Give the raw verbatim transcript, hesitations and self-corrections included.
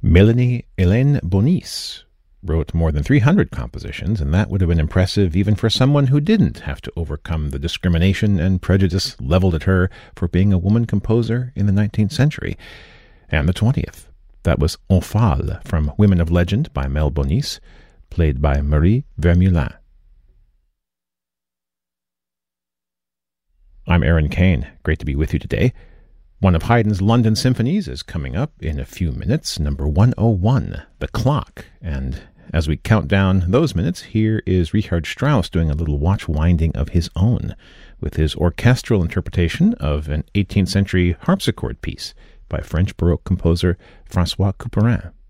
Mélanie Hélène Bonis wrote more than three hundred compositions, and that would have been impressive even for someone who didn't have to overcome the discrimination and prejudice leveled at her for being a woman composer in the nineteenth century and the twentieth. That was Omphale from Women of Legend by Mel Bonis, played by Marie Vermeulen. I'm Aaron Kane. Great to be with you today. One of Haydn's London symphonies is coming up in a few minutes, number one oh one, The Clock. And as we count down those minutes, here is Richard Strauss doing a little watch winding of his own with his orchestral interpretation of an eighteenth century harpsichord piece by French Baroque composer François Couperin.